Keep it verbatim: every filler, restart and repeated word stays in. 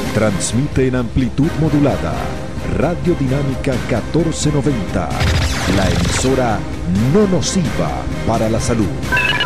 Transmite en amplitud modulada. Radio Dinámica catorce noventa. La emisora no nociva para la salud.